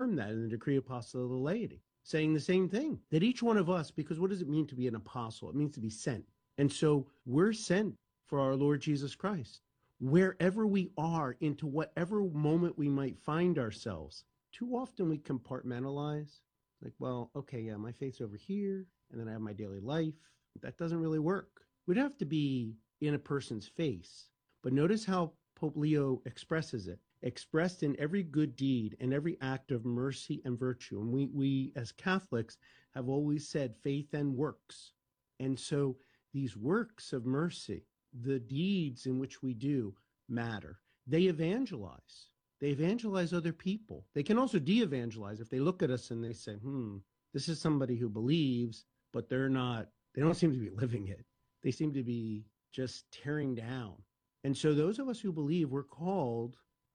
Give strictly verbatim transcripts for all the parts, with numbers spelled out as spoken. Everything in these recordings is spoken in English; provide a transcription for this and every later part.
affirmed that in the Decree Apostolic of the Laity, saying the same thing, that each one of us, because what does it mean to be an apostle? It means to be sent. And so we're sent for our Lord Jesus Christ. Wherever we are, into whatever moment we might find ourselves, too often we compartmentalize. Like, well, okay, yeah, my faith's over here, and then I have my daily life. That doesn't really work. We'd have to be in a person's face. But notice how Pope Leo expresses it, expressed in every good deed and every act of mercy and virtue. And we, we as Catholics have always said faith and works. And so these works of mercy, the deeds in which we do, matter. They evangelize. They evangelize other people. They can also de-evangelize if they look at us and they say, hmm, this is somebody who believes, but they're not, they don't seem to be living it. They seem to be just tearing down. And so those of us who believe, we're called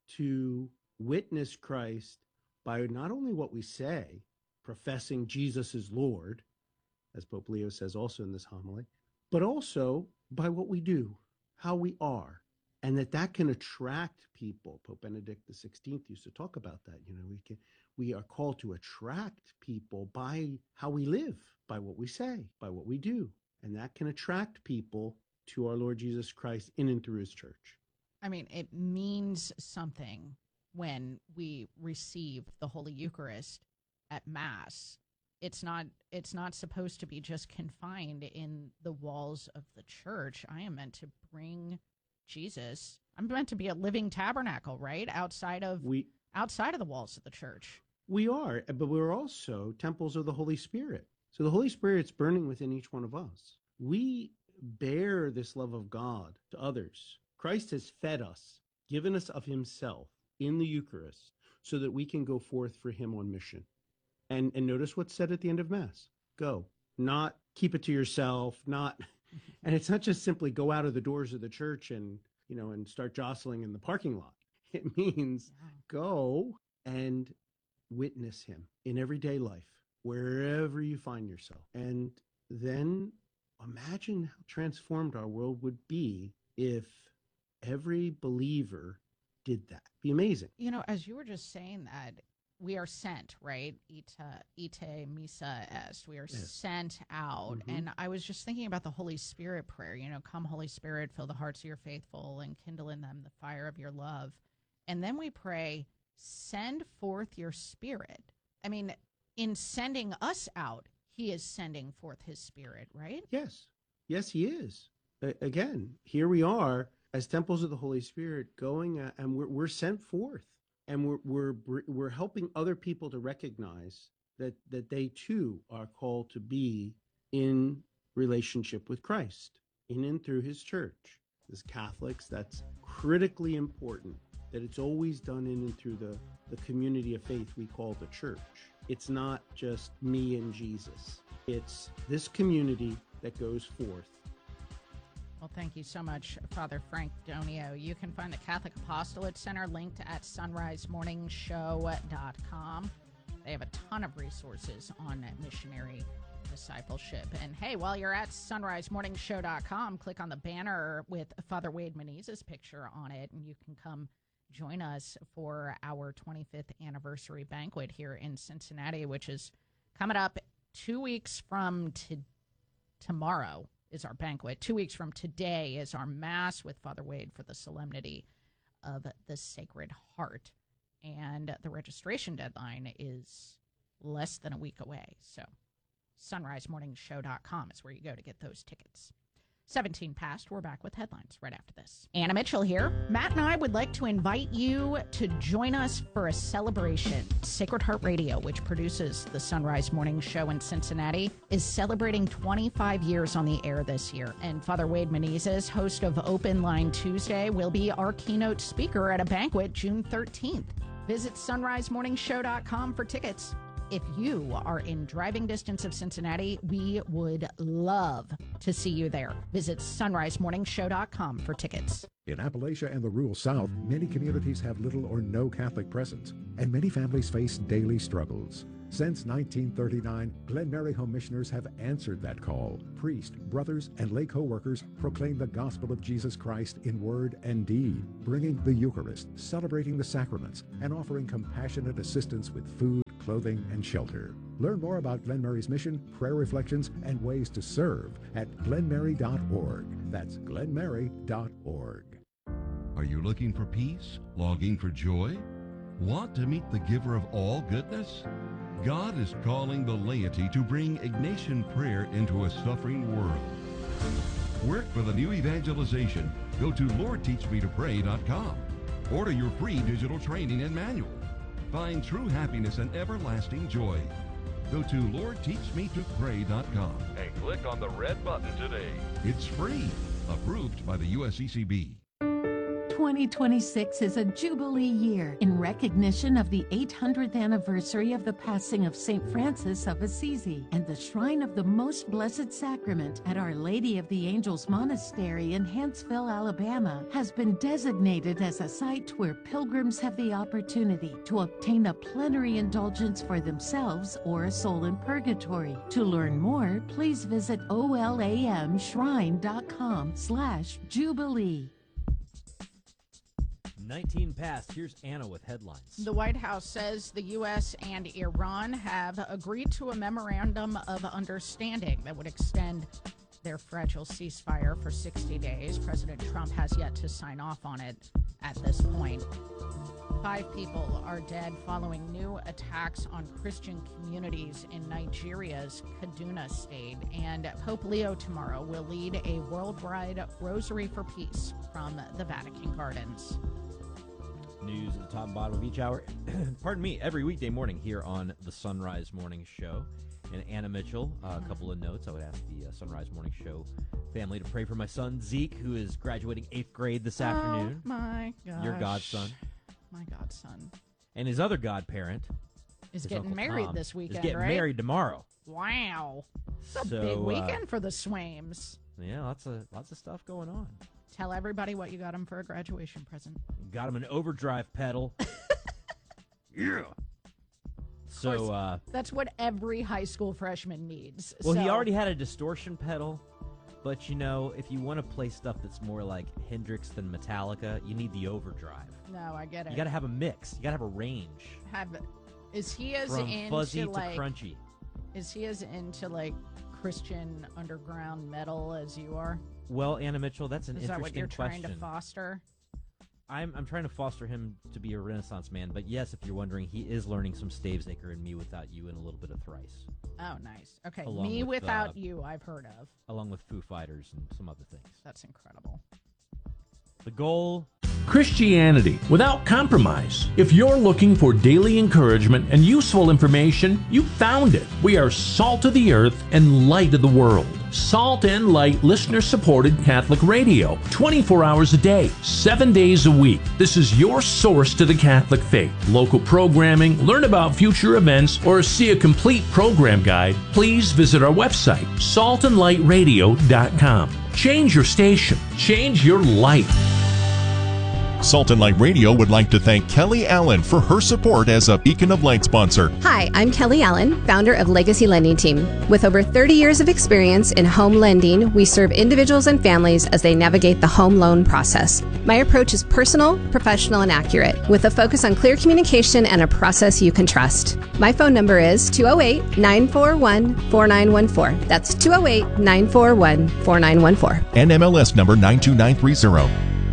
to witness Christ by not only what we say, professing Jesus is Lord, as Pope Leo says also in this homily, but also by what we do, how we are, and that that can attract people. Pope Benedict the sixteenth used to talk about that. You know, we can, we are called to attract people by how we live, by what we say, by what we do. And that can attract people to our Lord Jesus Christ in and through his church. I mean, it means something when we receive the Holy Eucharist at Mass. It's not, it's not supposed to be just confined in the walls of the church. I am meant to bring Jesus. I'm meant to be a living tabernacle, right? Outside of we, outside of the walls of the church. We are, but we're also temples of the Holy Spirit. So the Holy Spirit's burning within each one of us. We bear this love of God to others. Christ has fed us, given us of himself in the Eucharist so that we can go forth for him on mission. And and notice what's said at the end of Mass. Go. Not keep it to yourself, not, and it's not just simply go out of the doors of the church and, you know, and start jostling in the parking lot. It means yeah. Go and witness him in everyday life, wherever you find yourself. And then imagine how transformed our world would be if every believer did that. It'd be amazing. You know, as you were just saying that, we are sent, right? Ita, ite missa est. We are yes. sent out. Mm-hmm. And I was just thinking about the Holy Spirit prayer. You know, come, Holy Spirit, fill the hearts of your faithful and kindle in them the fire of your love. And then we pray, send forth your Spirit. I mean, in sending us out, he is sending forth his Spirit, right? Yes. Yes, he is. Uh, again, here we are as temples of the Holy Spirit going, uh, and we're, we're sent forth. And we're, we're, we're helping other people to recognize that, that they too are called to be in relationship with Christ, in and through his church. As Catholics, that's critically important, that it's always done in and through the, the community of faith we call the church. It's not just me and Jesus. It's this community that goes forth. Well, thank you so much, Father Frank Donio. You can find the Catholic Apostolate Center linked at sunrise morning show dot com. They have a ton of resources on missionary discipleship. And hey, while you're at sunrise morning show dot com, click on the banner with Father Wade Menezes' picture on it, and you can come join us for our twenty-fifth anniversary banquet here in Cincinnati, which is coming up two weeks from to- tomorrow. Is our banquet. Two weeks from today is our Mass with Father Wade for the Solemnity of the Sacred Heart. And the registration deadline is less than a week away. So sunrise morning show dot com is where you go to get those tickets. seventeen past, we're back with headlines right after this. Anna Mitchell here. Matt and I would like to invite you to join us for a celebration. Sacred Heart Radio, which produces the Sunrise Morning Show in Cincinnati, is celebrating twenty-five years on the air this year. And Father Wade Menezes, host of Open Line Tuesday, will be our keynote speaker at a banquet June thirteenth. Visit sunrise morning show dot com for tickets. If you are in driving distance of Cincinnati, we would love to see you there. Visit sunrise morning show dot com for tickets. In Appalachia and the rural South, many communities have little or no Catholic presence, and many families face daily struggles. Since nineteen thirty-nine, Glen Mary Home Missioners have answered that call. Priests, brothers, and lay co-workers proclaim the gospel of Jesus Christ in word and deed, bringing the Eucharist, celebrating the sacraments, and offering compassionate assistance with food, clothing, and shelter. Learn more about Glen Mary's mission, prayer reflections, and ways to serve at glen mary dot org. That's glen mary dot org. Are you looking for peace? Longing for joy? Want to meet the giver of all goodness? God is calling the laity to bring Ignatian prayer into a suffering world. Work for the new evangelization. Go to lord teach me to pray dot com. Order your free digital training and manual. Find true happiness and everlasting joy. Go to lord teach me to pray dot com and click on the red button today. It's free. Approved by the U S E C B. twenty twenty-six is a Jubilee year in recognition of the eight hundredth anniversary of the passing of Saint Francis of Assisi, and the Shrine of the Most Blessed Sacrament at Our Lady of the Angels Monastery in Huntsville, Alabama, has been designated as a site where pilgrims have the opportunity to obtain a plenary indulgence for themselves or a soul in purgatory. To learn more, please visit olamshrine.com slash Jubilee. nineteen past. Here's Anna with headlines. The White House says the U S and Iran have agreed to a memorandum of understanding that would extend their fragile ceasefire for sixty days. President Trump has yet to sign off on it at this point. Five people are dead following new attacks on Christian communities in Nigeria's Kaduna state. And Pope Leo tomorrow will lead a worldwide Rosary for Peace from the Vatican Gardens. News at the top and bottom of each hour. Pardon me, every weekday morning here on the Sunrise Morning Show. And Anna Mitchell, uh, a couple of notes. I would ask the uh, Sunrise Morning Show family to pray for my son, Zeke, who is graduating eighth grade this afternoon. Oh, my gosh. Your godson. My godson. And his other godparent is his getting Uncle married Tom, this weekend, is getting right? married tomorrow. Wow. It's a So, big uh, weekend for the Swames. Yeah, lots of lots of stuff going on. Tell everybody what you got him for a graduation present. Got him an overdrive pedal. Yeah. So, uh, that's what every high school freshman needs. well, so. he already had a distortion pedal, but you know, if you want to play stuff that's more like Hendrix than Metallica, you need the overdrive. No, I get it. You got to have a mix. You got to have a range. Have is he as From into fuzzy like to crunchy? Is he as into like Christian underground metal as you are? Well, Anna Mitchell, that's an Is that interesting what you're question. trying to foster? I'm I'm trying to foster him to be a Renaissance man, but yes, if you're wondering, he is learning some Stavesacre and Me Without You and a little bit of Thrice, Oh, nice. Okay, Along Me with, Without uh, You, I've heard of. along with Foo Fighters and some other things. That's incredible. The goal. Christianity without compromise. If you're looking for daily encouragement and useful information, you found it. We are salt of the earth and light of the world. Salt and Light listener-supported Catholic radio, twenty-four hours a day, seven days a week. This is your source to the Catholic faith. Local programming, learn about future events, or see a complete program guide, please visit our website, salt and light radio dot com. Change your station. Change your life. Salt and Light Radio would like to thank Kelly Allen for her support as a Beacon of Light sponsor. Hi, I'm Kelly Allen, founder of Legacy Lending Team. With over thirty years of experience in home lending, we serve individuals and families as they navigate the home loan process. My approach is personal, professional, and accurate, with a focus on clear communication and a process you can trust. My phone number is two oh eight, nine four one, four nine one four. That's two oh eight, nine four one, four nine one four. And M L S number nine two nine three zero.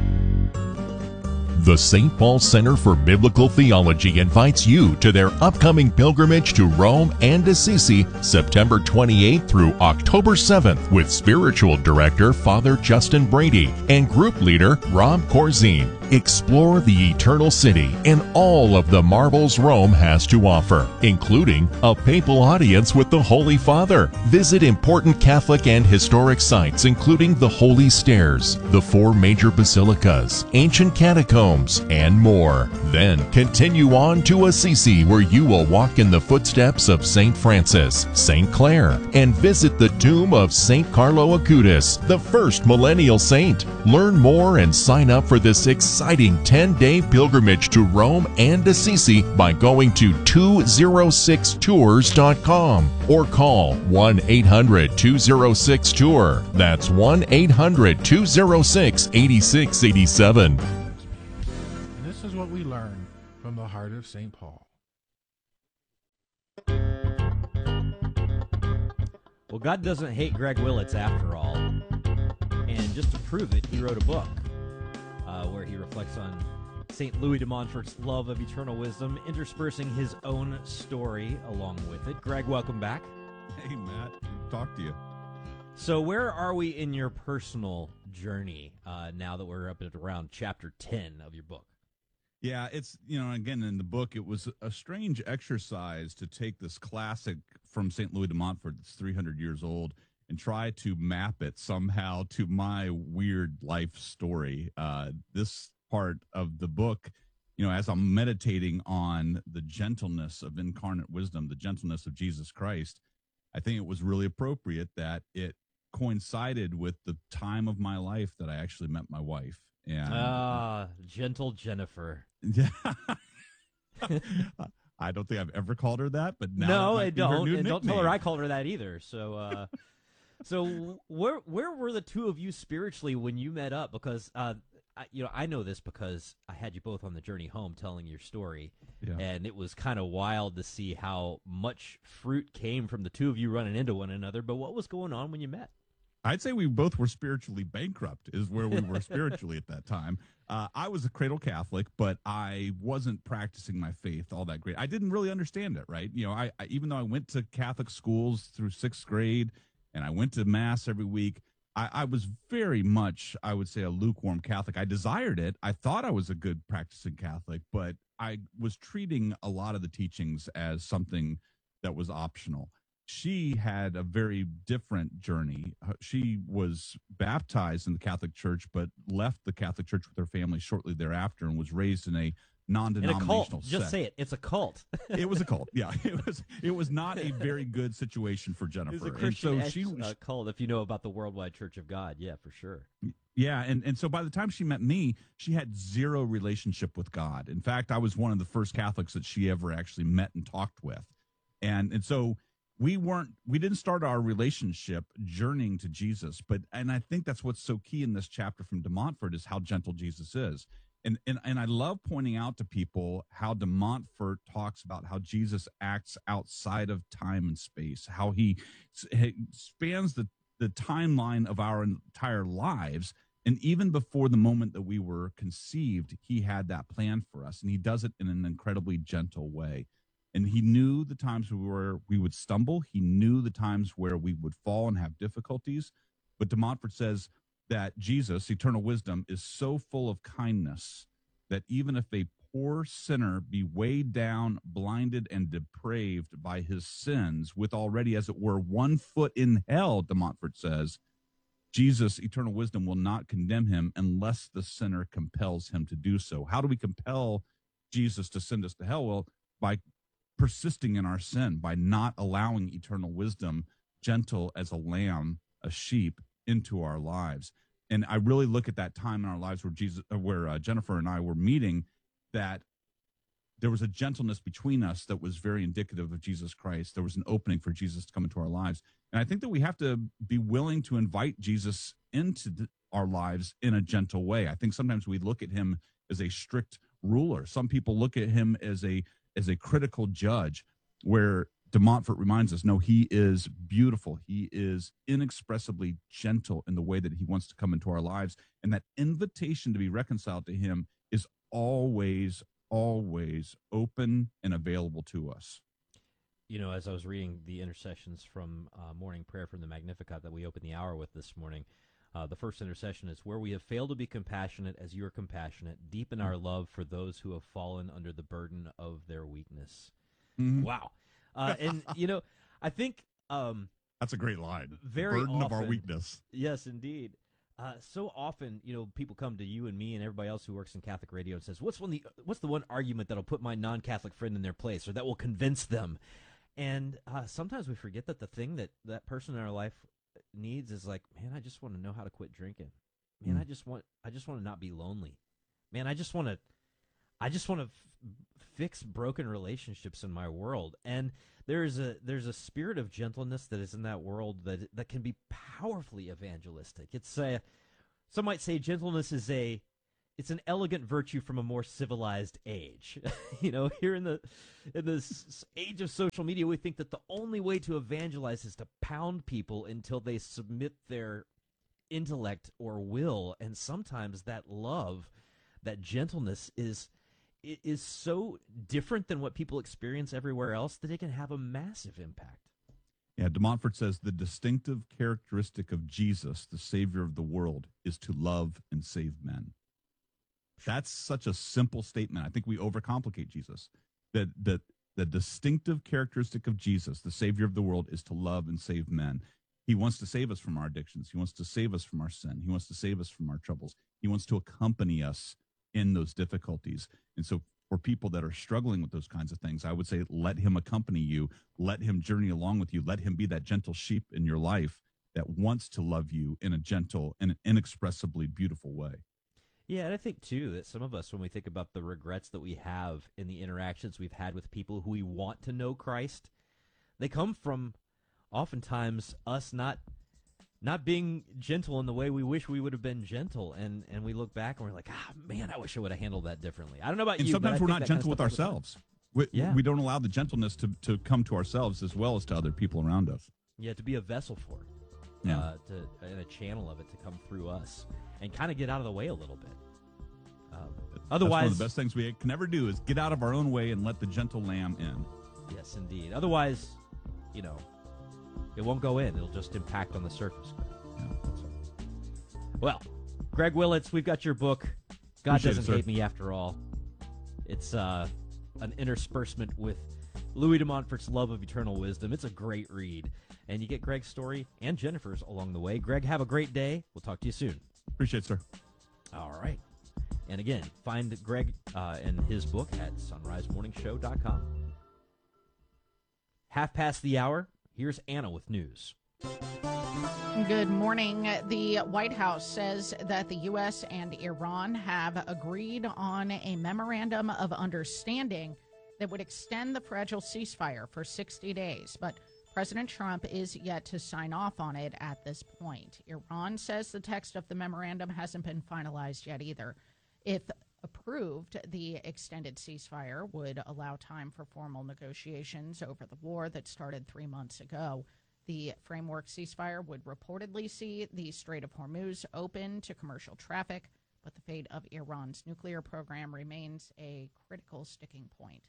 The Saint Paul Center for Biblical Theology invites you to their upcoming pilgrimage to Rome and Assisi, September twenty-eighth through October seventh, with Spiritual Director Father Justin Brady and Group Leader Rob Corzine. Explore the Eternal City and all of the marvels Rome has to offer, including a papal audience with the Holy Father. Visit important Catholic and historic sites, including the Holy Stairs, the four major basilicas, ancient catacombs, and more. Then continue on to Assisi, where you will walk in the footsteps of Saint Francis, Saint Clare, and visit the tomb of Saint Carlo Acutis, the first millennial saint. Learn more and sign up for this exciting ten-day pilgrimage to Rome and Assisi by going to two oh six tours dot com or call one eight hundred, two oh six, tour. That's one eight hundred, two oh six, eight six eight seven. This is what we learn from the heart of Saint Paul. Well, God doesn't hate Greg Willits after all. And just to prove it, he wrote a book uh, where he reflects on Saint Louis de Montfort's love of eternal wisdom, interspersing his own story along with it. Greg, welcome back. Hey, Matt. Good to talk to you. So where are we in your personal journey uh, now that we're up at around chapter ten of your book? Yeah, it's, you know, again, in the book, it was a strange exercise to take this classic from Saint Louis de Montfort that's three hundred years old and try to map it somehow to my weird life story. Uh, this part of the book, you know, as I'm meditating on the gentleness of incarnate wisdom, the gentleness of Jesus Christ, I think it was really appropriate that it coincided with the time of my life that I actually met my wife. And ah, gentle Jennifer. Yeah. I don't think I've ever called her that, but now no, I don't. And nickname. Don't tell her I called her that either. So, uh, so where where were the two of you spiritually when you met up? Because uh, I, you know, I know this because I had you both on the journey home telling your story, yeah. and it was kind of wild to see how much fruit came from the two of you running into one another. But what was going on when you met? I'd say we both were spiritually bankrupt is where we were spiritually at that time. Uh, I was a cradle Catholic, but I wasn't practicing my faith all that great. I didn't really understand it, right? You know, I, I even though I went to Catholic schools through sixth grade and I went to Mass every week, I, I was very much, I would say, a lukewarm Catholic. I desired it. I thought I was a good practicing Catholic, but I was treating a lot of the teachings as something that was optional. She had a very different journey. She was baptized in the Catholic Church, but left the Catholic Church with her family shortly thereafter and was raised in a non-denominational in a cult. Just sect. say it. It's a cult. It was a cult. Yeah, it was. It was not a very good situation for Jennifer. It's a and Christian so she uh, cult. If you know about the Worldwide Church of God, yeah, for sure. Yeah, and, and so by the time she met me, she had zero relationship with God. In fact, I was one of the first Catholics that she ever actually met and talked with. And and so we weren't we didn't start our relationship journeying to Jesus, but and I think that's what's so key in this chapter from de Montfort is how gentle Jesus is. And and and I love pointing out to people how de Montfort talks about how Jesus acts outside of time and space, how he, he spans the the timeline of our entire lives. And even before the moment that we were conceived, he had that plan for us. And he does it in an incredibly gentle way. And he knew the times where we would stumble. He knew the times where we would fall and have difficulties. But de Montfort says that Jesus, eternal wisdom, is so full of kindness that even if a poor sinner be weighed down, blinded, and depraved by his sins, with already, as it were, one foot in hell, de Montfort says, Jesus, eternal wisdom, will not condemn him unless the sinner compels him to do so. How do we compel Jesus to send us to hell? Well, by persisting in our sin, by not allowing eternal wisdom, gentle as a lamb, a sheep, into our lives. And I really look at that time in our lives where Jesus, where uh, Jennifer and I were meeting, that there was a gentleness between us that was very indicative of Jesus Christ. There was an opening for Jesus to come into our lives. And I think that we have to be willing to invite Jesus into the, our lives in a gentle way. I think sometimes we look at him as a strict ruler. Some people look at him as a as a critical judge, where de Montfort reminds us, no, he is beautiful. He is inexpressibly gentle in the way that he wants to come into our lives. And that invitation to be reconciled to him is always, always open and available to us. You know, as I was reading the intercessions from uh, morning prayer from the Magnificat that we opened the hour with this morning, uh, the first intercession is, where we have failed to be compassionate as you are compassionate, deepen our love for those who have fallen under the burden of their weakness. Mm-hmm. Wow. Uh, and, you know, I think... Um, That's a great line. Very the burden often, of our weakness. Yes, indeed. Uh, so often, you know, people come to you and me and everybody else who works in Catholic radio and says, what's one the what's the one argument that'll put my non-Catholic friend in their place, or that will convince them? And uh, sometimes we forget that the thing that that person in our life needs is like, man, I just want to know how to quit drinking. Man, mm. I just want I just want to not be lonely. Man, I just want to I just want to f- fix broken relationships in my world. And there's a there's a spirit of gentleness that is in that world that that can be powerfully evangelistic. It's a, some might say gentleness is a it's an elegant virtue from a more civilized age. You know, here in the in this age of social media, we think that the only way to evangelize is to pound people until they submit their intellect or will, and sometimes that love, that gentleness is is so different than what people experience everywhere else that it can have a massive impact. Yeah, De Montfort says the distinctive characteristic of Jesus, the Savior of the world, is to love and save men. That's such a simple statement. I think we overcomplicate Jesus. That that the distinctive characteristic of Jesus, the Savior of the world, is to love and save men. He wants to save us from our addictions. He wants to save us from our sin. He wants to save us from our troubles. He wants to accompany us in those difficulties. And so for people that are struggling with those kinds of things, I would say let him accompany you. Let him journey along with you. Let him be that gentle sheep in your life that wants to love you in a gentle and inexpressibly beautiful way. Yeah, and I think, too, that some of us, when we think about the regrets that we have in the interactions we've had with people who we want to know Christ, they come from oftentimes us not not being gentle in the way we wish we would have been gentle. And, and we look back and we're like, ah, man, I wish I would have handled that differently. I don't know about and you, sometimes but I we're think not that gentle kind with of stuff ourselves. We, yeah. we don't allow the gentleness to, to come to ourselves as well as to other people around us. Yeah, to be a vessel for it. Yeah. Uh, to, and a channel of it to come through us and kind of get out of the way a little bit. Um, otherwise, That's one of the best things we can ever do is get out of our own way and let the gentle lamb in. Yes, indeed. Otherwise, you know, it won't go in. It'll just impact on the surface. Yeah. So. Well, Greg Willits, we've got your book, God Appreciate Doesn't it, Hate Me After All. It's uh, an interspersement with Louis de Montfort's love of eternal wisdom. It's a great read. And you get Greg's story and Jennifer's along the way. Greg, have a great day. We'll talk to you soon. Appreciate it, sir. All right. And again, find Greg uh, and his book at sunrise morning show dot com. Half past the hour, here's Anna with news. Good morning. The White House says that the U S and Iran have agreed on a memorandum of understanding that would extend the fragile ceasefire for sixty days, but President Trump is yet to sign off on it at this point. Iran says the text of the memorandum hasn't been finalized yet either. If approved, the extended ceasefire would allow time for formal negotiations over the war that started three months ago. The framework ceasefire would reportedly see the Strait of Hormuz open to commercial traffic, but the fate of Iran's nuclear program remains a critical sticking point.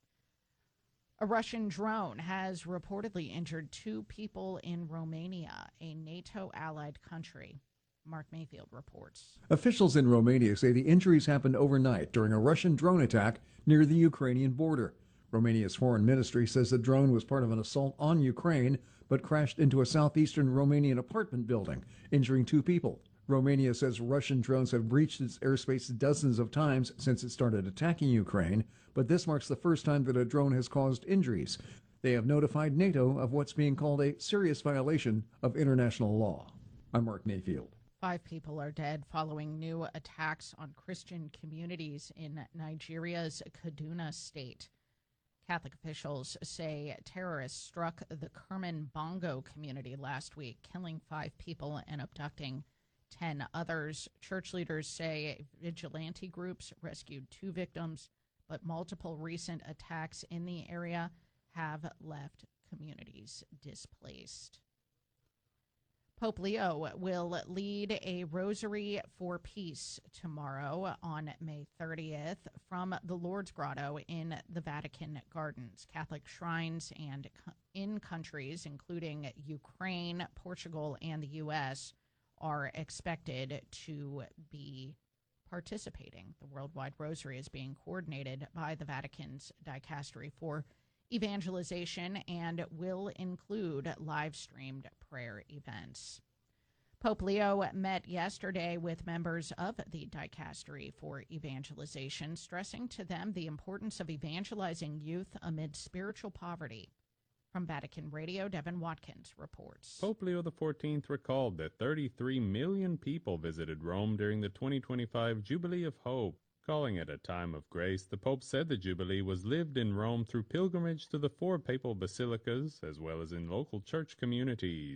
A Russian drone has reportedly injured two people in Romania, a NATO-allied country. Mark Mayfield reports. Officials in Romania say the injuries happened overnight during a Russian drone attack near the Ukrainian border. Romania's foreign ministry says the drone was part of an assault on Ukraine, but crashed into a southeastern Romanian apartment building, injuring two people. Romania says Russian drones have breached its airspace dozens of times since it started attacking Ukraine, but this marks the first time that a drone has caused injuries. They have notified NATO of what's being called a serious violation of international law. I'm Mark Mayfield. Five people are dead following new attacks on Christian communities in Nigeria's Kaduna state. Catholic officials say terrorists struck the Kerman Bongo community last week, killing five people and abducting ten others. Church leaders say vigilante groups rescued two victims, but multiple recent attacks in the area have left communities displaced. Pope Leo will lead a Rosary for Peace tomorrow on May thirtieth from the Lourdes Grotto in the Vatican Gardens. Catholic shrines and in countries including Ukraine, Portugal, and the U S are expected to be participating. The Worldwide Rosary is being coordinated by the Vatican's Dicastery for Evangelization and will include live-streamed prayer events. Pope Leo met yesterday with members of the Dicastery for Evangelization, stressing to them the importance of evangelizing youth amid spiritual poverty. From Vatican Radio, Devin Watkins reports. Pope Leo the fourteenth recalled that thirty-three million people visited Rome during the twenty twenty-five Jubilee of Hope. Calling it a time of grace, the Pope said the Jubilee was lived in Rome through pilgrimage to the four papal basilicas, as well as in local church communities.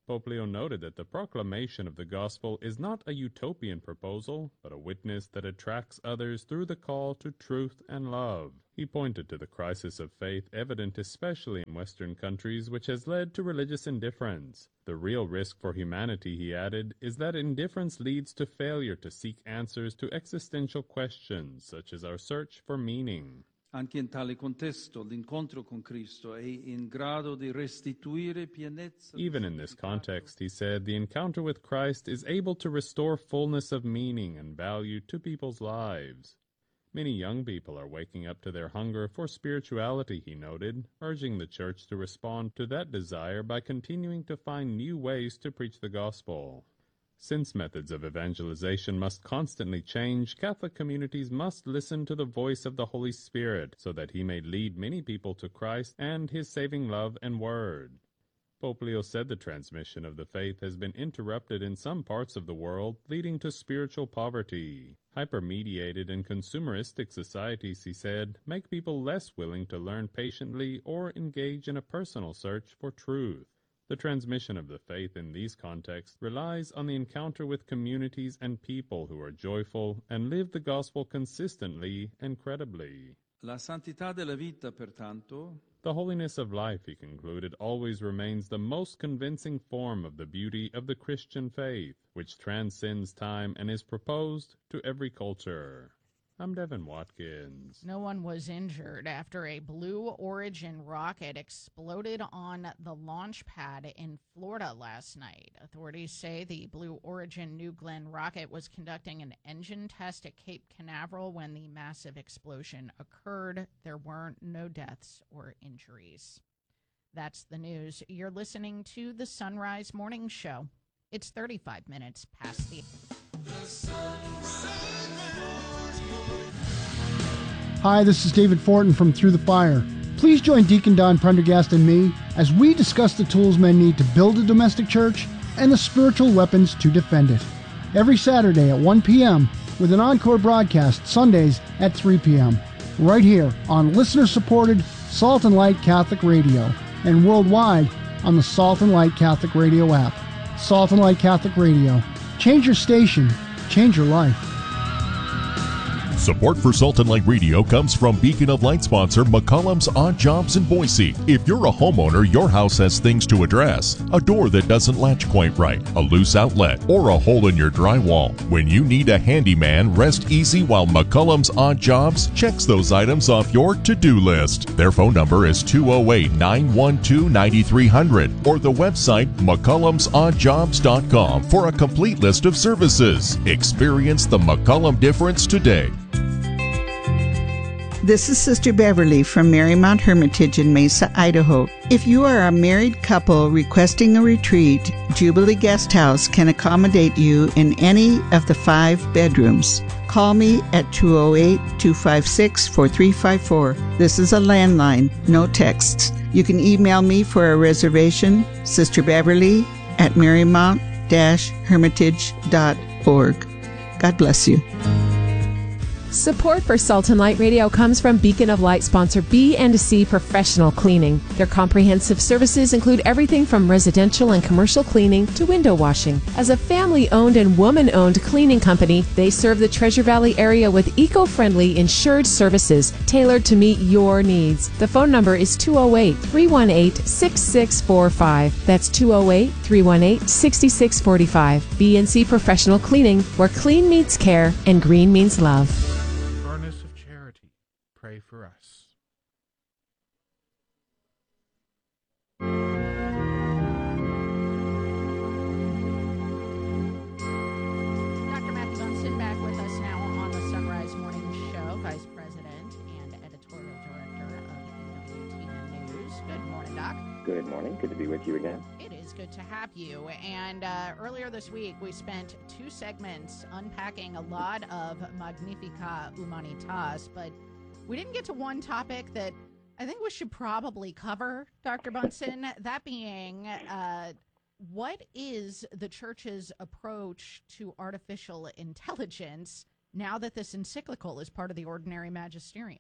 Pope Leo noted that the proclamation of the gospel is not a utopian proposal, but a witness that attracts others through the call to truth and love. He pointed to the crisis of faith evident especially in Western countries, which has led to religious indifference. The real risk for humanity, he added, is that indifference leads to failure to seek answers to existential questions, such as our search for meaning. Anche in tale contesto, l'incontro con Cristo è in grado di restituire pienezza. Even in this context, he said, the encounter with Christ is able to restore fullness of meaning and value to people's lives. Many young people are waking up to their hunger for spirituality, he noted, urging the Church to respond to that desire by continuing to find new ways to preach the gospel. Since methods of evangelization must constantly change, Catholic communities must listen to the voice of the Holy Spirit so that he may lead many people to Christ and his saving love and word. Pope Leo said the transmission of the faith has been interrupted in some parts of the world, leading to spiritual poverty. Hypermediated and consumeristic societies, he said, make people less willing to learn patiently or engage in a personal search for truth. The transmission of the faith in these contexts relies on the encounter with communities and people who are joyful and live the gospel consistently and credibly. La santità della vita, pertanto, the holiness of life, he concluded, always remains the most convincing form of the beauty of the Christian faith, which transcends time and is proposed to every culture. I'm Devin Watkins. No one was injured after a Blue Origin rocket exploded on the launch pad in Florida last night. Authorities say the Blue Origin New Glenn rocket was conducting an engine test at Cape Canaveral when the massive explosion occurred. There were no deaths or injuries. That's the news. You're listening to the Sunrise Morning Show. It's thirty-five minutes past the... the sunrise. Hi, this is David Fortin from Through the Fire. Please join Deacon Don Prendergast and me as we discuss the tools men need to build a domestic church and the spiritual weapons to defend it. Every Saturday at one p.m. with an encore broadcast Sundays at three p.m. right here on listener-supported Salt and Light Catholic Radio and worldwide on the Salt and Light Catholic Radio app. Salt and Light Catholic Radio. Change your station. Change your life. Support for Salt and Light Radio comes from Beacon of Light sponsor McCollum's Odd Jobs in Boise. If you're a homeowner, your house has things to address. A door that doesn't latch quite right, a loose outlet, or a hole in your drywall. When you need a handyman, rest easy while McCollum's Odd Jobs checks those items off your to-do list. Their phone number is two oh eight, nine one two, nine three zero zero or the website mccollums odd jobs dot com for a complete list of services. Experience the McCollum difference today. This is Sister Beverly from Marymount Hermitage in Mesa, Idaho. If you are a married couple requesting a retreat, Jubilee Guest House can accommodate you in any of the five bedrooms. Call me at two oh eight, two five six, four three five four. This is a landline, no texts. You can email me for a reservation, Sister Beverly at marymount dash hermitage dot org. God bless you. Support for Salt and Light Radio comes from Beacon of Light sponsor B and C Professional Cleaning. Their comprehensive services include everything from residential and commercial cleaning to window washing. As a family-owned and woman-owned cleaning company, they serve the Treasure Valley area with eco-friendly insured services tailored to meet your needs. The phone number is two oh eight, three one eight, six six four five. That's two oh eight, three one eight, six six four five. B and C Professional Cleaning, where clean meets care and green means love. Pray for us. Doctor Matthew Bunson back with us now on the Sunrise Morning Show, Vice President and Editorial Director of E W T N News. Good morning, Doc. Good morning. Good to be with you again. It is good to have you. And uh, earlier this week, we spent two segments unpacking a lot of Magnificat Humanitas, but we didn't get to one topic that I think we should probably cover, Doctor Bunson, that being uh, what is the Church's approach to artificial intelligence now that this encyclical is part of the ordinary magisterium?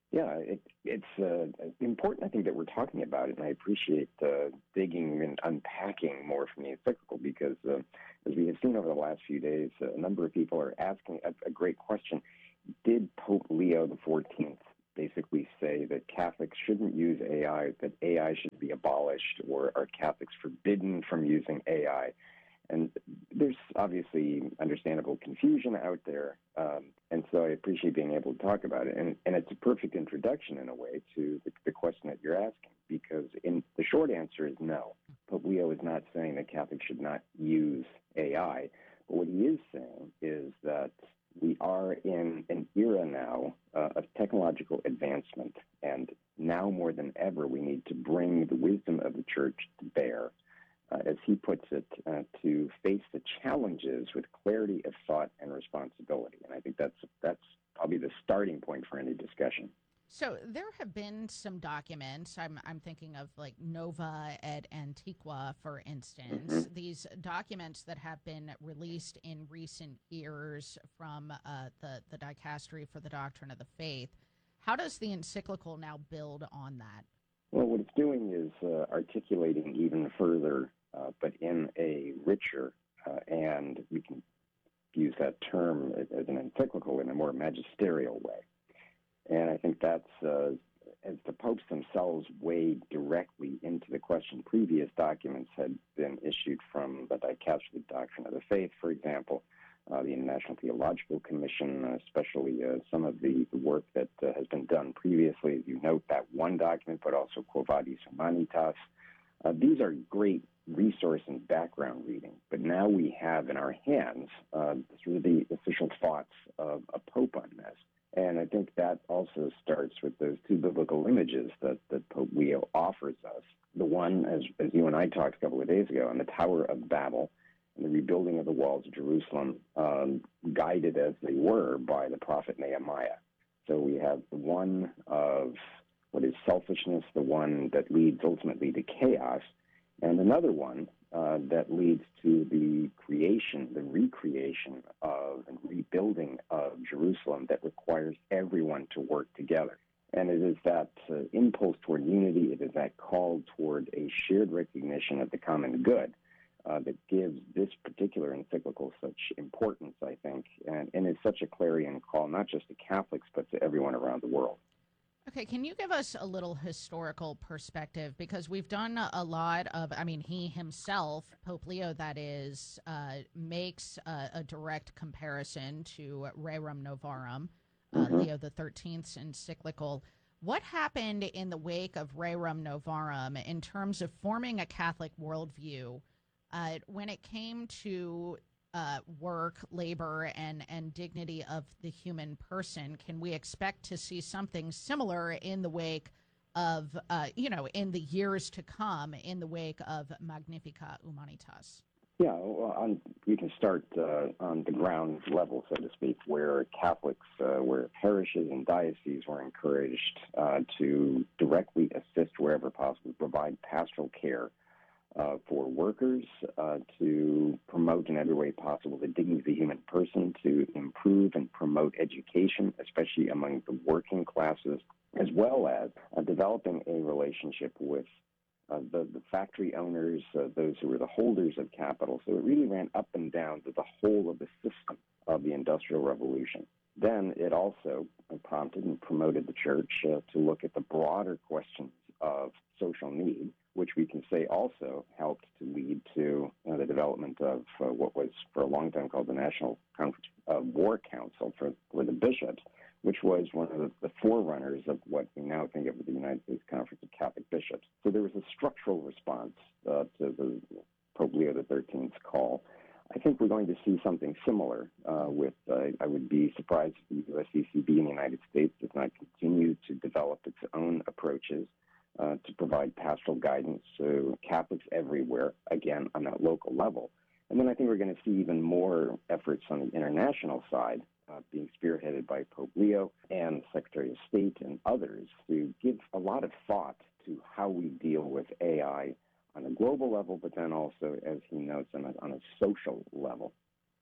Yeah, it, it's uh, important, I think, that we're talking about it, and I appreciate uh, digging and unpacking more from the encyclical because, uh, as we have seen over the last few days, uh, a number of people are asking a, a great question. Did Pope Leo the fourteenth basically say that Catholics shouldn't use A I, that A I should be abolished, or are Catholics forbidden from using A I? And there's obviously understandable confusion out there, um, and so I appreciate being able to talk about it. And, and it's a perfect introduction, in a way, to the, the question that you're asking, because in the short answer is no. Pope Leo is not saying that Catholics should not use A I, but what he is saying is that we are in an era now uh, of technological advancement, and now more than ever, we need to bring the wisdom of the Church to bear, Uh, as he puts it, uh, to face the challenges with clarity of thought and responsibility. And I think that's that's probably the starting point for any discussion. So there have been some documents. I'm I'm thinking of like Nova et Antiqua, for instance. Mm-hmm. These documents that have been released in recent years from uh, the the Dicastery for the Doctrine of the Faith. How does the encyclical now build on that? Well, what it's doing is uh, articulating even further, uh, but in a richer, uh, and we can use that term as an encyclical in a more magisterial way. And I think that's, uh, as the popes themselves wade directly into the question, previous documents had been issued from the Dicastery Doctrine of the Faith, for example, uh, the International Theological Commission, uh, especially uh, some of the, the work that uh, has been done previously. As you note, that one document, but also Quo Vadis Humanitas. Uh, these are great resource and background reading, but now we have in our hands uh, sort of the official thoughts of a pope on this. And I think that also starts with those two biblical images that, that Pope Leo offers us. The one, as, as you and I talked a couple of days ago, on the Tower of Babel and the rebuilding of the walls of Jerusalem, um, guided as they were by the prophet Nehemiah. So we have the one of what is selfishness, the one that leads ultimately to chaos, and another one uh, that leads to the creation, the recreation of and rebuilding of Jerusalem that requires everyone to work together. And it is that uh, impulse toward unity, it is that call toward a shared recognition of the common good uh, that gives this particular encyclical such importance, I think, and, and is such a clarion call, not just to Catholics, but to everyone around the world. Okay, can you give us a little historical perspective? Because we've done a lot of, I mean, he himself, Pope Leo, that is, uh, makes a, a direct comparison to Rerum Novarum, uh, mm-hmm. Leo the thirteenth's encyclical. What happened in the wake of Rerum Novarum in terms of forming a Catholic worldview uh, when it came to Uh, work, labor, and, and dignity of the human person? Can we expect to see something similar in the wake of, uh, you know, in the years to come, in the wake of Magnificat Humanitas? Yeah, well, on, we can start uh, on the ground level, so to speak, where Catholics, uh, where parishes and dioceses were encouraged uh, to directly assist wherever possible, provide pastoral care Uh, for workers, uh, to promote in every way possible the dignity of the human person, to improve and promote education, especially among the working classes, as well as uh, developing a relationship with uh, the, the factory owners, uh, those who were the holders of capital. So it really ran up and down to the whole of the system of the Industrial Revolution. Then it also prompted and promoted the Church uh, to look at the broader questions of social need, which we can say also helped to lead to uh, the development of uh, what was for a long time called the National Conference of War Council for, for the bishops, which was one of the, the forerunners of what we now think of as the United States Conference of Catholic Bishops. So there was a structural response uh, to the Pope Leo the thirteenth's call. I think we're going to see something similar uh, with, uh, I would be surprised if the U S C C B in the United States does not continue to develop its own approaches uh, to provide pastoral guidance to Catholics everywhere, again, on that local level. And then I think we're going to see even more efforts on the international side uh, being spearheaded by Pope Leo and Secretary of State and others to give a lot of thought to how we deal with A I on a global level, but then also, as he notes, on a, on a social level.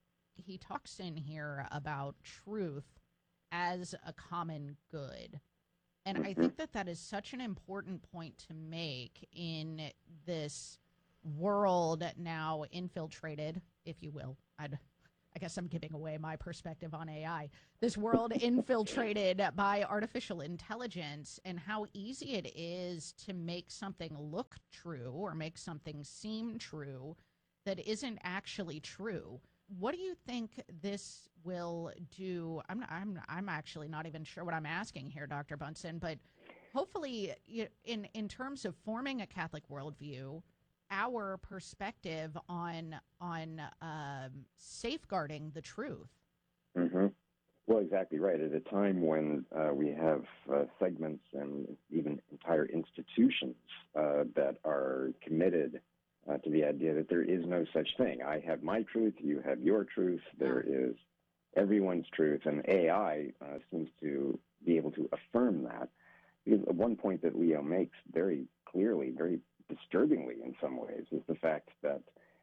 He talks in here about truth as a common good. And I think that that is such an important point to make in this world now infiltrated, if you will. I'd, I guess I'm giving away my perspective on A I. This world infiltrated by artificial intelligence, and how easy it is to make something look true or make something seem true that isn't actually true. What do you think this will do? I'm I'm I'm actually not even sure what I'm asking here, Doctor Bunson, but hopefully, in in terms of forming a Catholic worldview, our perspective on on um, safeguarding the truth. Mm-hmm. Well, exactly right. At a time when uh, we have uh, segments and even entire institutions uh, that are committed uh, to the idea that there is no such thing. I have my truth, you have your truth, there is everyone's truth, and A I uh, seems to be able to affirm that. Because one point that Leo makes very clearly, very disturbingly in some ways, is the fact that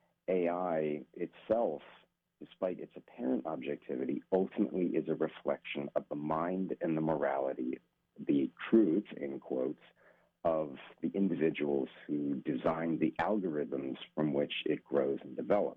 A I itself, despite its apparent objectivity, ultimately is a reflection of the mind and the morality, the truth, in quotes, of the individuals who design the algorithms from which it grows and develops.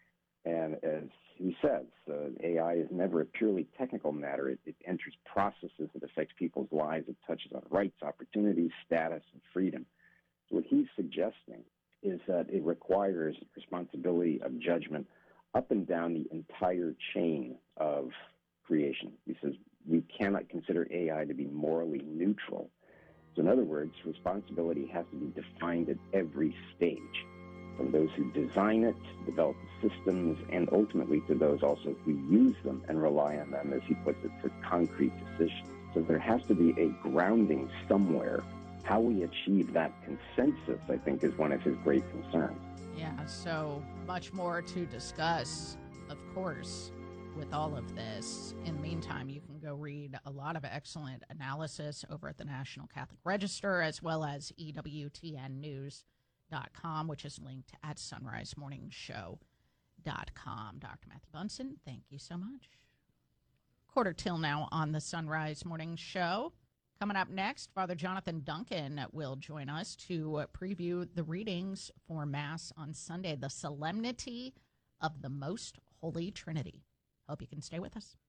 And as he says, uh, A I is never a purely technical matter. It, it enters processes that affect people's lives. It touches on rights, opportunities, status, and freedom. So what he's suggesting is that it requires responsibility of judgment up and down the entire chain of creation. He says we cannot consider A I to be morally neutral. So in other words, responsibility has to be defined at every stage, from those who design it, develop the systems, and ultimately to those also who use them and rely on them, as he puts it, for concrete decisions. So there has to be a grounding somewhere. How we achieve that consensus, I think, is one of his great concerns. Yeah, so much more to discuss, of course, with all of this. In the meantime, you can go read a lot of excellent analysis over at the National Catholic Register, as well as E W T N news dot com, which is linked at sunrise morning show dot com. Doctor Matthew Bunson, thank you so much. Quarter till now on the Sunrise Morning Show. Coming up next, Father Jonathan Duncan will join us to preview the readings for Mass on Sunday, the Solemnity of the Most Holy Trinity. Hope you can stay with us.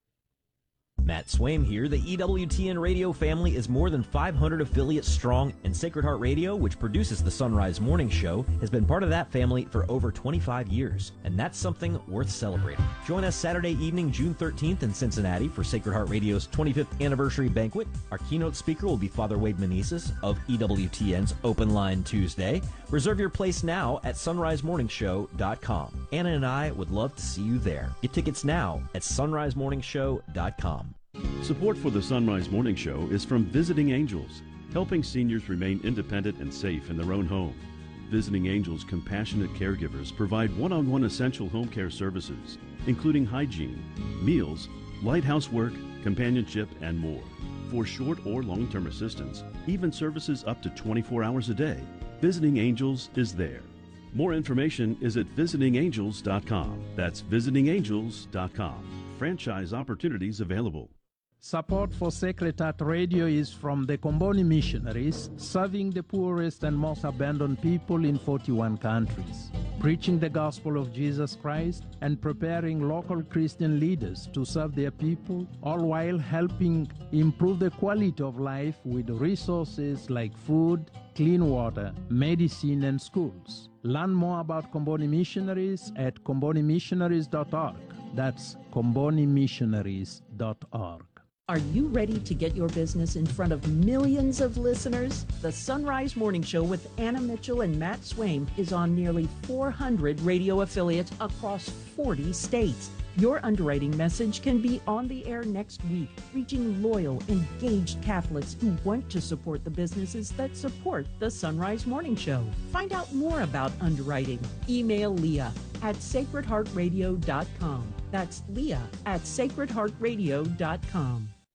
Matt Swaim here. The E W T N radio family is more than five hundred affiliates strong, and Sacred Heart Radio, which produces the Sunrise Morning Show, has been part of that family for over twenty-five years, and that's something worth celebrating. Join us Saturday evening, June thirteenth in Cincinnati for Sacred Heart Radio's twenty-fifth anniversary banquet. Our keynote speaker will be Father Wade Meneses of E W T N's Open Line Tuesday. Reserve your place now at sunrise morning show dot com. Anna and I would love to see you there. Get tickets now at sunrise morning show dot com. Support for the Sunrise Morning Show is from Visiting Angels, helping seniors remain independent and safe in their own home. Visiting Angels compassionate caregivers provide one-on-one essential home care services, including hygiene, meals, light housework, companionship, and more. For short or long-term assistance, even services up to twenty-four hours a day, Visiting Angels is there. More information is at visiting angels dot com. That's visiting angels dot com. Franchise opportunities available. Support for Sacred Heart Radio is from the Comboni Missionaries, serving the poorest and most abandoned people in forty-one countries, preaching the gospel of Jesus Christ and preparing local Christian leaders to serve their people, all while helping improve the quality of life with resources like food, clean water, medicine, and schools. Learn more about Comboni Missionaries at comboni missionaries dot org. That's comboni missionaries dot org. Are you ready to get your business in front of millions of listeners? The Sunrise Morning Show with Anna Mitchell and Matt Swaim is on nearly four hundred radio affiliates across forty states. Your underwriting message can be on the air next week, reaching loyal, engaged Catholics who want to support the businesses that support the Sunrise Morning Show. Find out more about underwriting. Email Leah at sacred heart radio dot com. That's Leah at sacred heart radio dot com.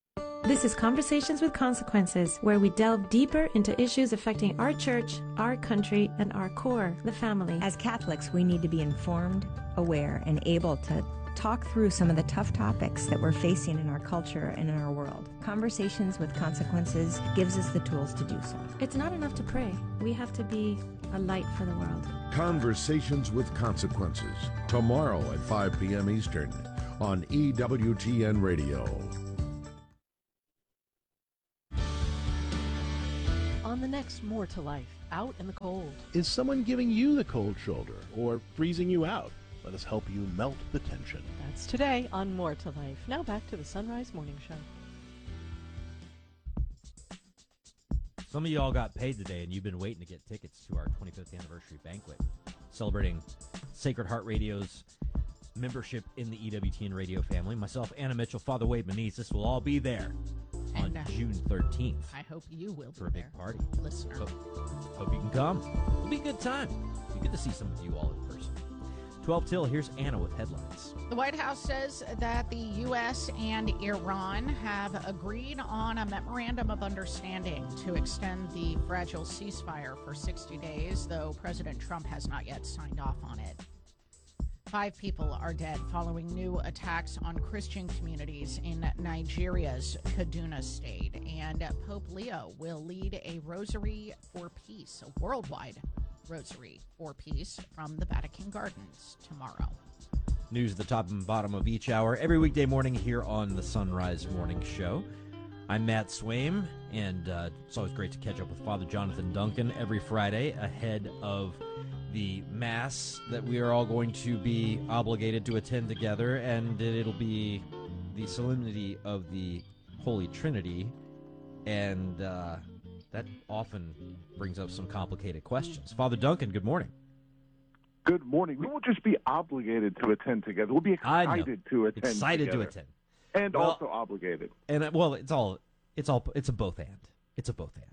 This is Conversations with Consequences, where we delve deeper into issues affecting our church, our country, and our core, the family. As Catholics, we need to be informed, aware, and able to talk through some of the tough topics that we're facing in our culture and in our world. Conversations with Consequences gives us the tools to do so. It's not enough to pray. We have to be a light for the world. Conversations with Consequences, tomorrow at five p.m. Eastern on E W T N Radio. On the next More to Life, out in the cold. Is someone giving you the cold shoulder or freezing you out? Let us help you melt the tension. That's today on More to Life. Now back to the Sunrise Morning Show. Some of you all got paid today, and you've been waiting to get tickets to our twenty-fifth anniversary banquet, celebrating Sacred Heart Radio's membership in the E W T N radio family. Myself, Anna Mitchell, Father Wade Maniz, this will all be there on And, uh, June thirteenth. I hope you will for a be big there, party. listener. Hope, hope you can come. It'll be a good time. Be good to see some of you all in person. twelve till, here's Anna with headlines. The White House says that the U S and Iran have agreed on a memorandum of understanding to extend the fragile ceasefire for sixty days, though President Trump has not yet signed off on it. Five people are dead following new attacks on Christian communities in Nigeria's Kaduna state. And Pope Leo will lead a Rosary for Peace, a worldwide Rosary for Peace from the Vatican Gardens tomorrow. News at the top and bottom of each hour, every weekday morning here on the Sunrise Morning Show. I'm Matt Swaim, and uh, it's always great to catch up with Father Jonathan Duncan every Friday ahead of the Mass that we are all going to be obligated to attend together, and it'll be the solemnity of the Holy Trinity, and uh, that often brings up some complicated questions. Father Duncan, good morning. Good morning. We won't just be obligated to attend together. We'll be excited to attend Excited together. to attend. And Well- also obligated. And uh, well, it's all it's all it's a both and. It's a both and.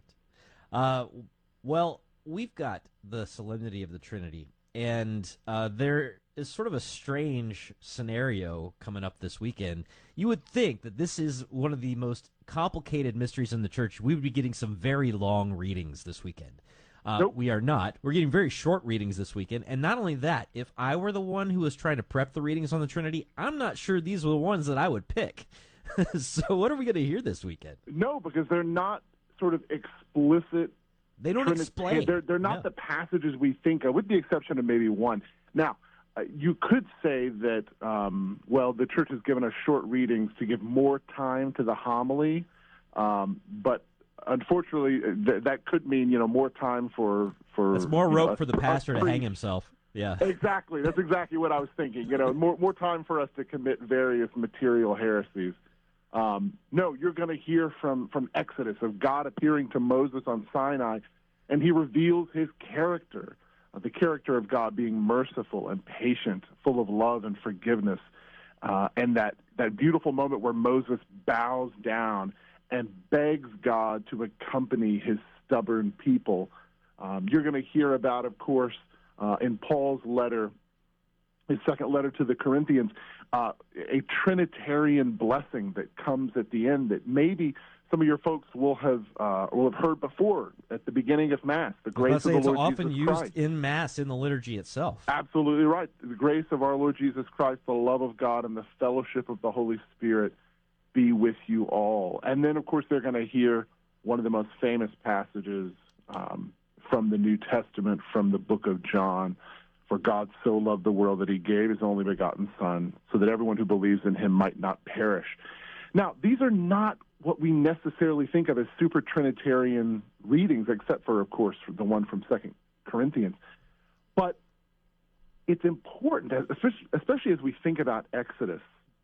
Uh, well, we've got the solemnity of the Trinity, and uh, there is sort of a strange scenario coming up this weekend. You would think that this is one of the most complicated mysteries in the church. We would be getting some very long readings this weekend. Uh, Nope. We are not. We're getting very short readings this weekend. And not only that, if I were the one who was trying to prep the readings on the Trinity, I'm not sure these were the ones that I would pick. So what are we going to hear this weekend? No, because they're not sort of explicit. They don't Trinit- explain. They're, they're not No. the passages we think of, with the exception of maybe one. Now, uh, you could say that, um, well, the church has given us short readings to give more time to the homily, um, but unfortunately, th- that could mean, you know, more time for for That's more you know, rope us- for the pastor us to hang priests. himself. Yeah. Exactly. That's exactly what I was thinking. You know, more more time for us to commit various material heresies. Um, no, you're going to hear from from Exodus of God appearing to Moses on Sinai, and he reveals his character, uh, the character of God being merciful and patient, full of love and forgiveness, uh, and that that beautiful moment where Moses bows down and begs God to accompany his stubborn people. Um, you're going to hear about, of course, uh, in Paul's letter, his second letter to the Corinthians, uh, a Trinitarian blessing that comes at the end that maybe some of your folks will have uh, will have heard before at the beginning of Mass. The I was grace about to say, of the it's Lord often Jesus used Christ. in Mass in the liturgy itself. Absolutely right. The grace of our Lord Jesus Christ, the love of God, and the fellowship of the Holy Spirit be with you all. And then, of course, they're going to hear one of the most famous passages um, from the New Testament, from the book of John. For God so loved the world that he gave his only begotten Son, so that everyone who believes in him might not perish. Now, these are not what we necessarily think of as super Trinitarian readings, except for, of course, the one from Second Corinthians. But it's important, especially, especially as we think about Exodus,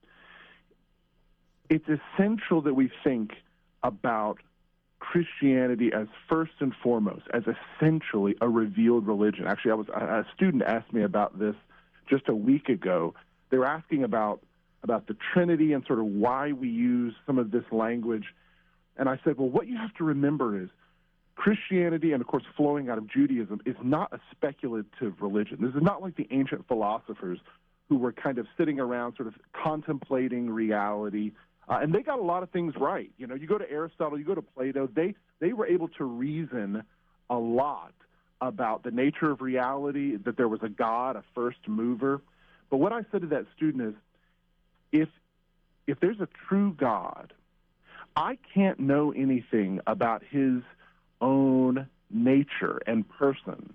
it's essential that we think about Christianity as first and foremost, as essentially a revealed religion. Actually, I was a student asked me about this just a week ago. They were asking about about the Trinity and sort of why we use some of this language. And I said, well, what you have to remember is Christianity, and of course flowing out of Judaism, is not a speculative religion. This is not like the ancient philosophers who were kind of sitting around sort of contemplating reality, Uh, and they got a lot of things right. You know, you go to Aristotle, you go to Plato, they, they were able to reason a lot about the nature of reality, that there was a God, a first mover. But what I said to that student is, if if there's a true God, I can't know anything about his own nature and person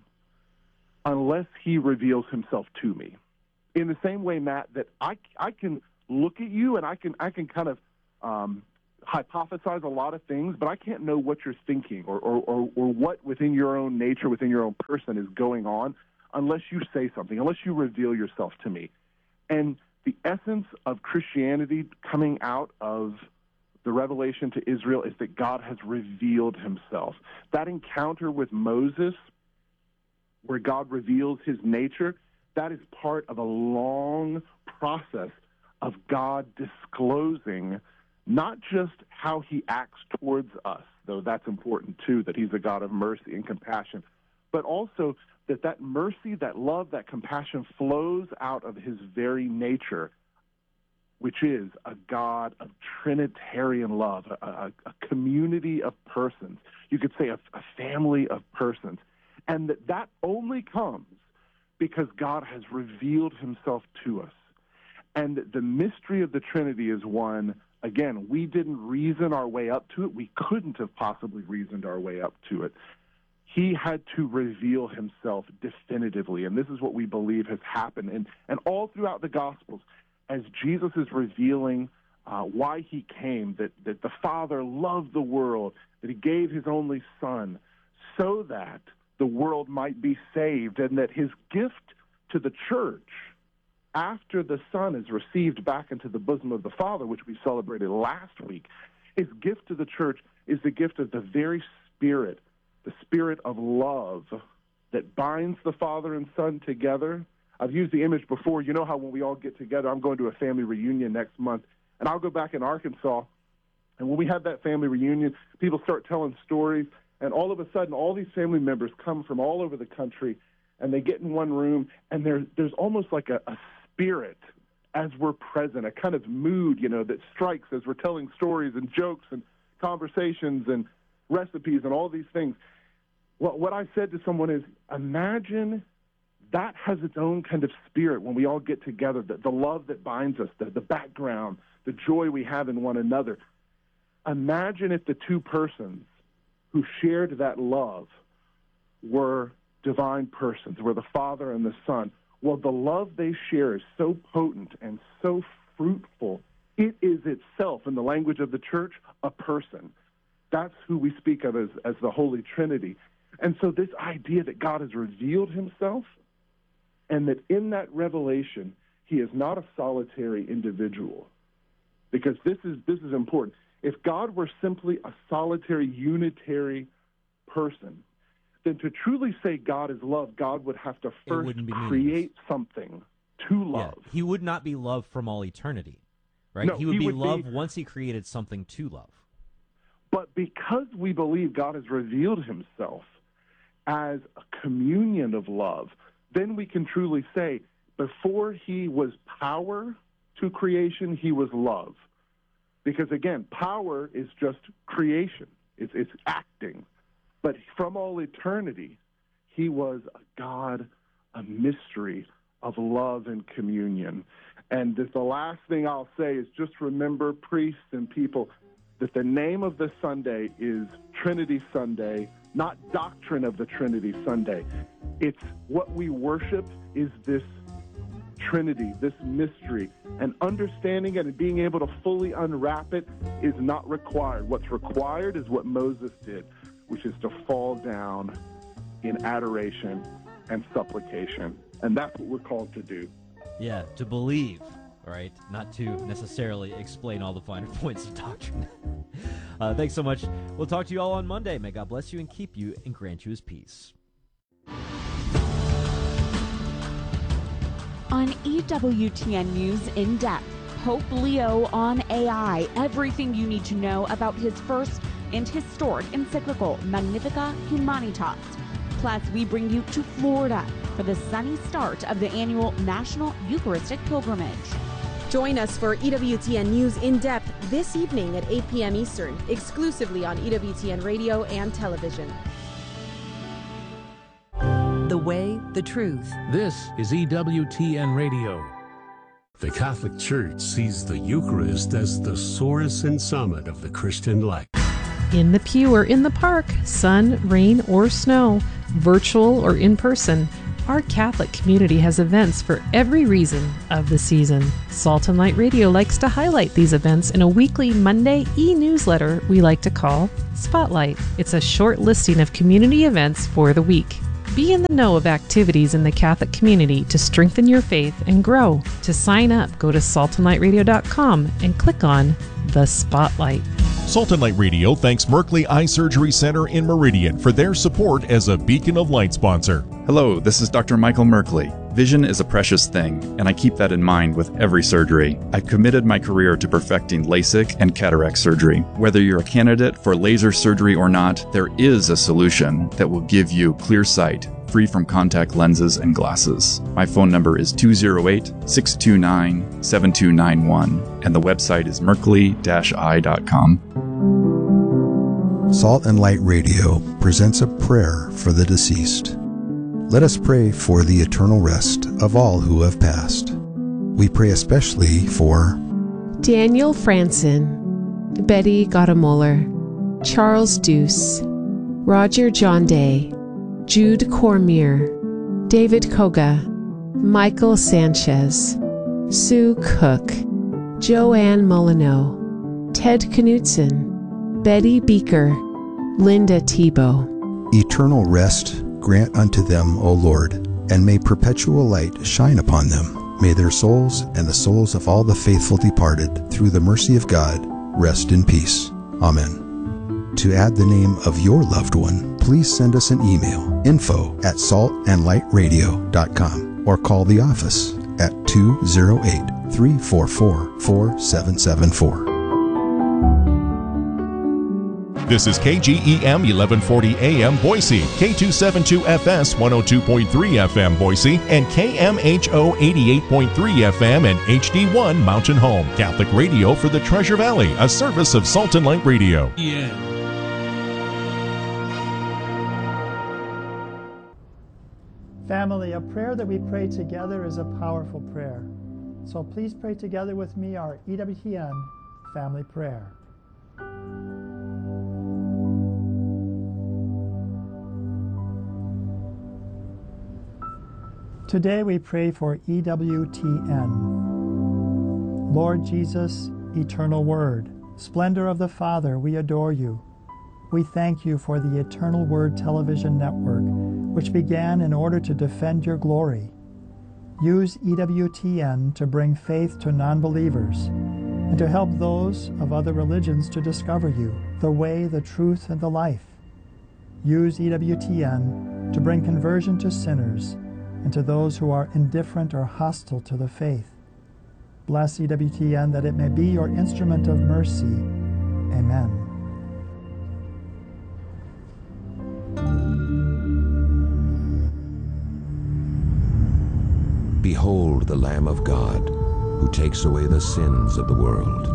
unless he reveals himself to me. In the same way, Matt, that I, I can look at you and I can I can kind of um, hypothesize a lot of things, but I can't know what you're thinking or, or, or, or what within your own nature, within your own person is going on unless you say something, unless you reveal yourself to me. And the essence of Christianity coming out of the revelation to Israel is that God has revealed himself. That encounter with Moses, where God reveals his nature, that is part of a long process of God disclosing not just how he acts towards us, though that's important too, that he's a God of mercy and compassion, but also that that mercy, that love, that compassion flows out of his very nature, which is a God of Trinitarian love, a, a, a community of persons. You could say a, a family of persons. And that that only comes because God has revealed himself to us. And the mystery of the Trinity is one, again, we didn't reason our way up to it. We couldn't have possibly reasoned our way up to it. He had to reveal himself definitively, and this is what we believe has happened. And, and all throughout the Gospels, as Jesus is revealing uh, why he came, that, that the Father loved the world, that he gave his only Son, so that the world might be saved, and that his gift to the church, after the Son is received back into the bosom of the Father, which we celebrated last week, his gift to the church is the gift of the very Spirit, the Spirit of love that binds the Father and Son together. I've used the image before. You know how when we all get together, I'm going to a family reunion next month, and I'll go back in Arkansas, and when we have that family reunion, people start telling stories, and all of a sudden, all these family members come from all over the country, and they get in one room, and there, there's almost like a, a spirit as we're present, a kind of mood, you know, that strikes as we're telling stories and jokes and conversations and recipes and all these things. Well, what I said to someone is, imagine that has its own kind of spirit when we all get together, the, the love that binds us, the, the background, the joy we have in one another. Imagine if the two persons who shared that love were divine persons, were the Father and the Son. Well, the love they share is so potent and so fruitful, it is itself, in the language of the church, a person. That's who we speak of as, as the Holy Trinity. And so this idea that God has revealed himself, and that in that revelation, he is not a solitary individual. Because this is this is important. If God were simply a solitary, unitary person, then to truly say God is love, God would have to first create something to love. Yeah, he would not be love from all eternity, right? No, he would he be would love be, once he created something to love. But because we believe God has revealed himself as a communion of love, then we can truly say, before he was power to creation, he was love. Because, again, power is just creation. It's, it's acting. But from all eternity, he was a God, a mystery of love and communion. And the last thing I'll say is just remember, priests and people, that the name of the Sunday is Trinity Sunday, not Doctrine of the Trinity Sunday. It's what we worship is this Trinity, this mystery, and understanding it and being able to fully unwrap it is not required. What's required is what Moses did, which is to fall down in adoration and supplication. And that's what we're called to do. Yeah, to believe, right? Not to necessarily explain all the finer points of doctrine. uh, thanks so much. We'll talk to you all on Monday. May God bless you and keep you and grant you his peace. On E W T N News In Depth, Pope Leo on A I, everything you need to know about his first and historic encyclical, Magnificat Humanitas. Plus, we bring you to Florida for the sunny start of the annual National Eucharistic Pilgrimage. Join us for E W T N News In Depth this evening at eight p.m. Eastern, exclusively on E W T N Radio and television. The way, the truth. This is E W T N Radio. The Catholic Church sees the Eucharist as the source and summit of the Christian life. In the pew or in the park, sun, rain, or snow, virtual or in person, our Catholic community has events for every reason of the season. Salt and Light Radio likes to highlight these events in a weekly Monday e-newsletter we like to call Spotlight. It's a short listing of community events for the week. Be in the know of activities in the Catholic community to strengthen your faith and grow. To sign up, go to salt and light radio dot com and click on The Spotlight. Salt and Light Radio thanks Merkley Eye Surgery Center in Meridian for their support as a Beacon of Light sponsor. Hello, this is Doctor Michael Merkley. Vision is a precious thing, and I keep that in mind with every surgery. I've committed my career to perfecting LASIK and cataract surgery. Whether you're a candidate for laser surgery or not, there is a solution that will give you clear sight, free from contact lenses and glasses. My phone number is two oh eight, six two nine, seven two nine one, and the website is merkley dash eye dot com. Salt and Light Radio presents a prayer for the deceased. Let us pray for the eternal rest of all who have passed. We pray especially for Daniel Franson, Betty Gottemoeller, Charles Deuce, Roger John Day, Jude Cormier, David Koga, Michael Sanchez, Sue Cook, Joanne Molyneux, Ted Knutson, Betty Beaker, Linda Tebow. eternal rest grant unto them, O Lord, and may perpetual light shine upon them. May their souls and the souls of all the faithful departed, through the mercy of God, rest in peace. Amen. To add the name of your loved one, please send us an email, info at salt and light radio dot com, or call the office at two oh eight, three four four, four seven seven four. This is K G E M eleven forty A M Boise, K two seventy-two F S one oh two point three F M Boise, and K M H O eighty-eight point three F M and H D one Mountain Home. Catholic radio for the Treasure Valley, a service of Salt and Light Radio. Yeah. Family, a prayer that we pray together is a powerful prayer. So please pray together with me our E W T N family prayer. Today we pray for E W T N. Lord Jesus, eternal Word, splendor of the Father, we adore you. We thank you for the Eternal Word television network, which began in order to defend your glory. Use E W T N to bring faith to non-believers and to help those of other religions to discover you, the way, the truth, and the life. Use E W T N to bring conversion to sinners and to those who are indifferent or hostile to the faith. Bless E W T N that it may be your instrument of mercy. Amen. Behold the Lamb of God, who takes away the sins of the world.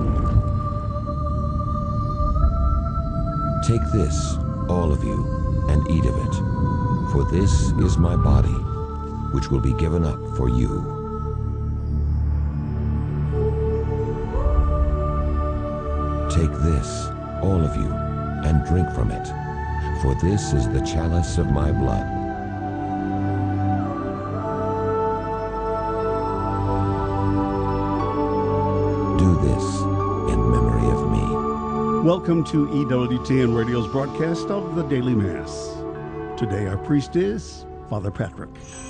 Take this, all of you, and eat of it, for this is my body, which will be given up for you. Take this, all of you, and drink from it, for this is the chalice of my blood. Do this in memory of me. Welcome to E W T N Radio's broadcast of the Daily Mass. Today our priest is Father Patrick.